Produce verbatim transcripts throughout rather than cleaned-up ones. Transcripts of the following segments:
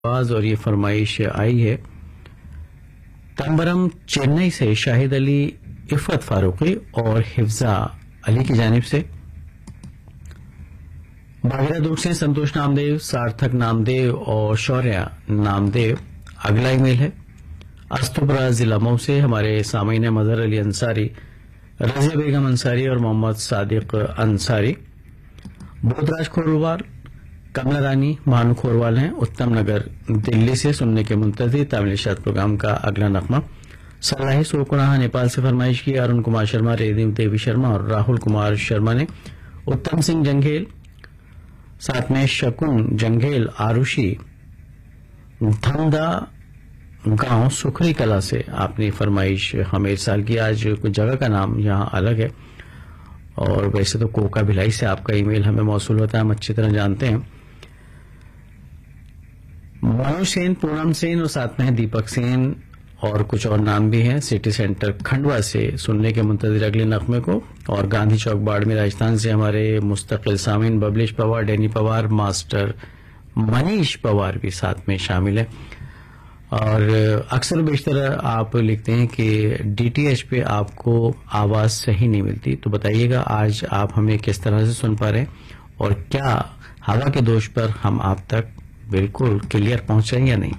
आवाज और ये फरमाइश आई है तंबरम चेन्नई से शाहिद अली, इफ़त फारूकी और हिफ्जा अली की जानिब से। बागेरा दुर्ग से संतोष नामदेव, सार्थक नामदेव और शौर्या नामदेव अगला ईमेल है। अस्तुपरा जिला मऊ से हमारे सामीन मजहर अली अंसारी, रजिया बेगम अंसारी और मोहम्मद सादिक अंसारी। बोधराज खोरवाल, कमला रानी, भानु खोरवाल हैं उत्तम नगर दिल्ली से सुनने के मुंतज़िर तामिल शाद प्रोग्राम का अगला नगमा। सलाही सोकुनाहा नेपाल से फरमाइश की। अरुण कुमार शर्मा, रेदिम देवी शर्मा और राहुल कुमार शर्मा ने। उत्तम सिंह जंघेल, साथ में शकुन जंघेल आरुषि, धमदा गांव सुखरी कला से आपने फरमाइश हमें इरसाल की। आज कुछ जगह का नाम यहाँ अलग है और वैसे तो कोका भिलाई से आपका ईमेल हमें मौसूल होता है, हम अच्छी तरह जानते हैं। मनोज सेन, पूनम सेन और साथ में दीपक सेन और कुछ और नाम भी हैं। सिटी सेंटर खंडवा से सुनने के मुंतज़िर अगले नगमे को। और गांधी चौक बाड़मेर राजस्थान से हमारे मुस्तकिल सामीन बबलेश पवार, डैनी पवार, मास्टर मनीष पवार भी साथ में शामिल है। और अक्सर बेशतर आप लिखते हैं कि डीटीएच पे आपको आवाज सही नहीं मिलती, तो बताइएगा आज आप हमें किस तरह से सुन पा रहे हैं और क्या हवा के दोष पर हम आप तक बिल्कुल क्लियर पहुंच रहे हैं या नहीं।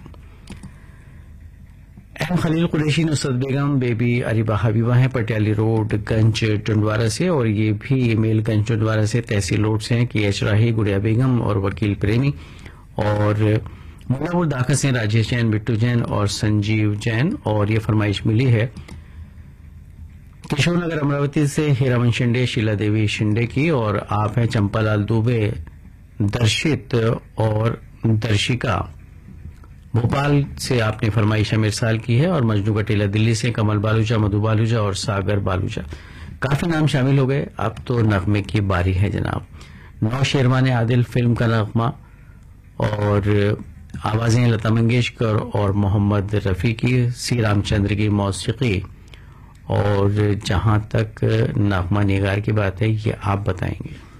एम खलील कुरैशी, नुसरत बेगम, बेबी अरीबा हबीबा हैं पटियाली रोड गंज टुंडवारा से। और ये भी ईमेल गंज टुंडवारा से तहसील रोड से हैं कि एच राही, गुड़िया बेगम और वकील प्रेमी। और मुल्लापुर दाखा से राजेश जैन, बिट्टू जैन और संजीव जैन। और ये फरमाइश मिली है किशोर नगर अमरावती से हीरामन शिंदे, शीला देवी शिंदे की। और आप हैं चंपालाल दुबे, दर्शित और दर्शिका भोपाल से आपने फरमाइश हमें इरसाल की है। और मजनू कटीला दिल्ली से कमल बालूजा, मधु बालूजा और सागर बालूजा। काफी नाम शामिल हो गए, अब तो नगमे की बारी है जनाब। नौ शेरवान आदिल फिल्म का नगमा और आवाजें लता मंगेशकर और मोहम्मद रफी की, सी रामचंद्र की मौसीकी। और जहां तक नगमा निगार की बात है ये आप बताएंगे।